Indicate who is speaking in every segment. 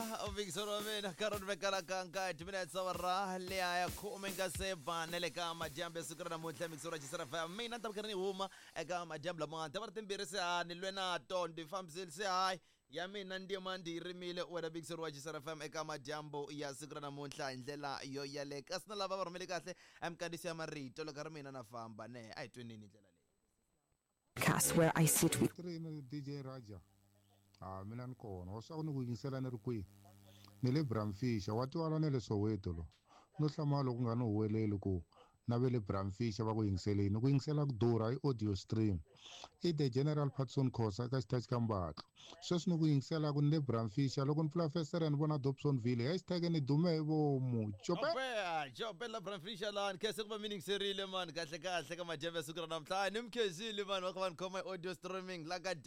Speaker 1: Victor Amin karon bekala kanka 8 minutes awara le aya kumenga seba neleka majambe sukra mutla mixora chisara fa mina ntabkarani huma eka majambe la manta vartim birse ani lwena to ndi famsil se hay ya mina ndiye mandi rimile wena Victor wa chisara fam eka majambo ya sukra namunhla indlela yo yale kasina lava varumele kahle amkandisi ya marito lokar mina nafamba ne ayitwenini indlela le
Speaker 2: Cast where I sit with
Speaker 3: DJ Raja. Mina ni kona wasa ni ku yingisela ni ri kwihi ni le Bramfisher wa tiwala ne le Soweto lo no hlamala ku nga no huweleli ku na ve le Bramfisher va ku yingiseleni ku yingisela ku durha i audio stream i the General Patson Khosa ka xitachi ka Mbatlo sweswi ni ku yingisela ku ni le Bramfisher loko ni pfula festere ni vona Dobsonville hashtag ni dume hi vomu
Speaker 1: jope la Bramfisher lan kese kuba meaning serile man kahle kahle ka majambe sukra namhla nimkhezile man wakho khoma audio streaming la ka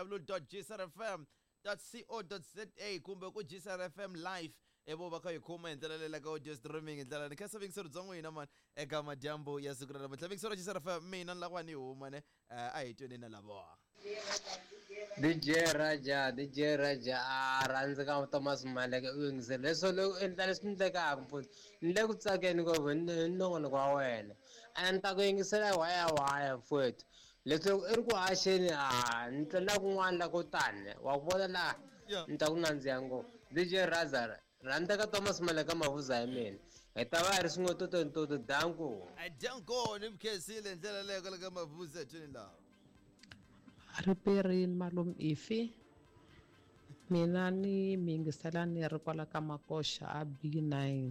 Speaker 1: www.gsrfm.co.za kumbe ku gsrfm live ebo ba kha ikhoma indlela le la ka audio streaming indlela ni kese Victor Dzongwina man eka majambo ya sukra namhla Victor gsrfm mina la kwani huma ne ayitweni na labo
Speaker 4: DJ Raja rhandzi ka Thomas Maleke u yingisela leswo lo endla leswi ni tekaka mfuthi ni le ku tsakeni ngopfu nongonoko wa wena a ni ta ku yingisela waya mfuthi leswo i ri ku haxeni ni tlela kun'wana la ko tani wa ku vona la ni ta ku nandziha ngopfu DJ Raza rhandza ka Thomas Maleke mavuza hi mina hi ta va hi ri swin'we toto danko
Speaker 1: nimkhezile ndlela leyo ka laka mavuza ethweni lawo
Speaker 5: Riperini malum ifi mina ni mingisela ni ri kwala ka Makosha a B9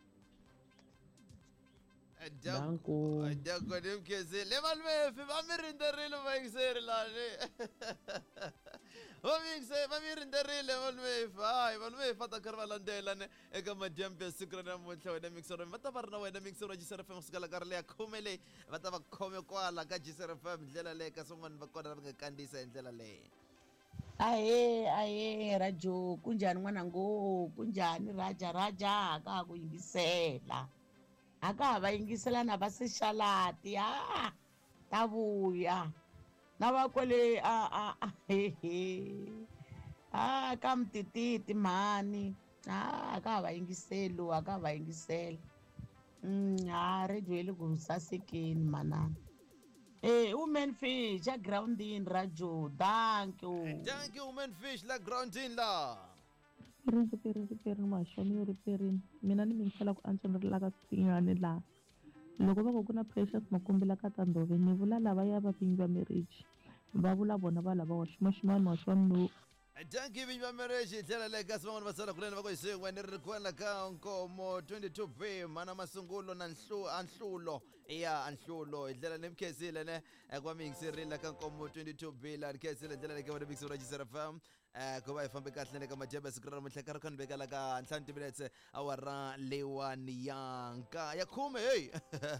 Speaker 1: danko nimkhezile malmefi va mi rinderile vayingiseri lani va mi rinderile malmefi hayi malmefi va ta karhi va landzela ne eka majambe ya siku ra namuntlha wena mixer va ta va ri na wena mixer wa GSRFM kusukela nkarhi leya khume leyi va ta va khome kwala ka GSRFM ndlela leyi ka swin'wana va kona va nga kandisa hi ndlela leyi
Speaker 6: ahe Rajo kunjhani n'wanango kunjhani Raja aka ku yingisela aka va yingisela na va sexalati ta vuya na va kwele ka mtititi mhani aka va yingisela radio ye le ku sasekeni manana Women Fish ya groundini Rajo thank you
Speaker 1: Women Fish la groundini la
Speaker 7: riperini maxomi riperini mina ni mingisela ku antswela ka swingani laha loko va ku na precious makumbela ka tandove ni vula lava ya va vinyi va marriage va vula vona va lava wa ximani wa xwanuna
Speaker 1: Danki vinyi va marriage ndlela leyi kasi van'wana va sala kunene va ku hisengwa ni ri kwela ka nkomo 22B mana masungulo na anhlulo anhlulo hi ndlela ni mkhezile ne kwa mi yingiserile ka nkomo 22B la ni khezile ndlela leyi ka vana mixer wa GSRFM ku va hi fambe kahle ne ka majambe siku ra namuntlha ka ri kha ni vekela ka 5 minutes awara lewani ya khume hey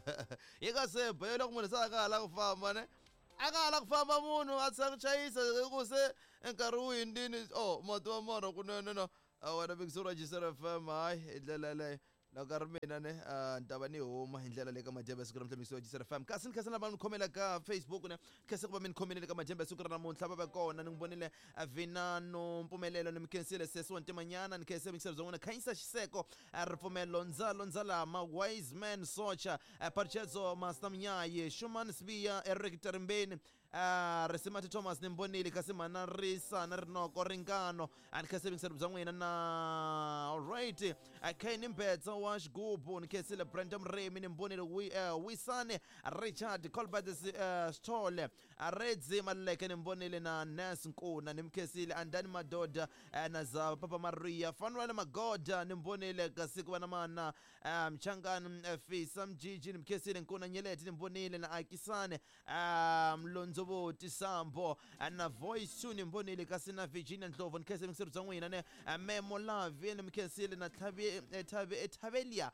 Speaker 1: yi ka seba yo loko munhu se a ka hala ku famba ne akala kufamba munhu a chayisa kuse enkarhi wihi ndini mati wa mara kunene na wena mixer wa GSRFM hayi hi ndlela leyo loko ri mina ne ni ta va ni huma hi ndlela leyi ka majambe siku ra namuntlha mixer wa GSRFM kasi ni khasa lava ni khomela ka Facebook ne khase ku va mi ni khomelele ka majambe siku ra namuntlha va va kona ni vonile Vinano Mpumelelo ni mikhensile sesi wa Ntimanyana ni khese mixer zon'wana Khanyisa Xiseko Ripfumelo Nzalama Wise Man Socha Parchezo Master Mnyayi Shuman Sibiya Eric Tarimbeni Resimati Thomas Nimbonile kasi mana risa na rinoko ringano ani khese mixer zon'wana na alright Kaini Mbetsa wa Xigubu ni khesile Brenda Mremi Nimbonile Wisane Richard Colbert Stole Redzi Maleke Nimbonile na Nas Nkuna nimkhesile Andani Madoda na za Papa Maria Fanwele Magoda nimbonile kasi ku va na mana Mchangani Fisa Mjiji nimkhesile Nkuna Nyeleti nimbonile na Akisane Mlonzoboti Sambo na Voice Tune nimbonile kasi na Virginia Ndlovu nikhesile mixer zon'wina ne Memo Love nimkhesile na Tavelia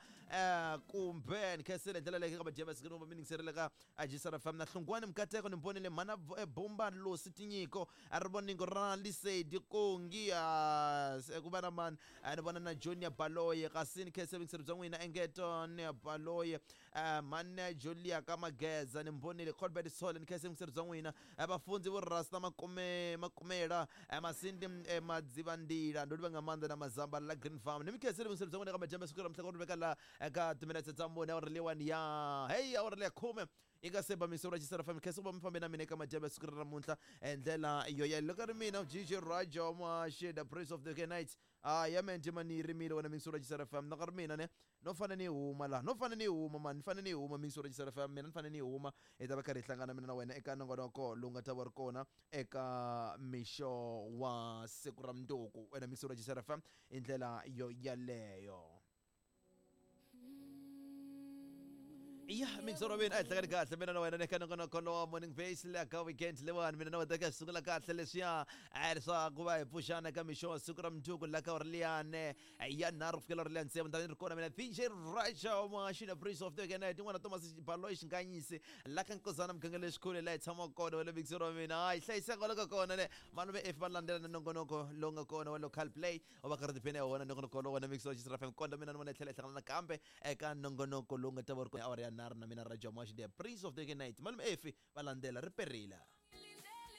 Speaker 1: kumbe nikhesile ndlela leyi ka majambe siku ra namuntlha ka GSRFM na Hlungwane Mkateko nimbonile mana Bomba Losi Tinyiko Rivoningo ra Lisedi Kongi ku va na mani ni vona na Junior Baloye kasi ni khese mixer zon'wina Engeto ne Baloye mani Julia ka Mageza nimbonile Colbert Sole ni khese mixer zon'wina n'wina vafundzi vo rasta makumela masindi madzivandila ndoti va nga mandza na mazamba la green farm ni mikheseli vungiseli bya n'wina eka majambe siku ra mhlaka ri veka la eka timinetse ta mboni awara leyiwani ya hey awara leya khume eka seba misura chisara fam khesa kuba mfambe na mina eka majambe siku ra namuntlha endlela yo ya loko ri mina GG Raja Mashida Prince of the Night ya mente mani rimile wena misura chisara fam na mina ne no fana ni huma la no fana ni huma man fana ni huma misura chisara fam mina fana ni huma eta va karhi hlangana mina na wena eka nongonoko lowu nga ta va ri kona eka misho wa siku ra mundzuku wena misura chisara fam endlela yo yaleyo iya mingsoroveni a hi hlakani kahle mina na wena neka nongonoko lowa morning base le ka weekend leyiwani mina na wena teka sungula kahle leswiya leswaku va hi pfuxana eka mixo siku ra mundzuku la ka ri liyane ya nharhu ku fikela ri liya ntsevu tani ri kona mina DJ Raja Mashina Prince of the Night tin'wana Thomas Baloyi xinganyisi la ka nkozana muganga lexikulu la hi tshama kona wale mixoro mina hi hlayiseka loko kona ne manu va if va landzela na nongonoko lowu nga kona wa local play u va karhi tiphina hi wona nongonoko lowu wona mixoro xisirafem konda mina na vona hi tlhela hi hlangana nakambe eka nongonoko lowu nga ta va ri kona awara ya nharhu na mina Raja Mashina Prince of the Night malume efi va landzela ri perile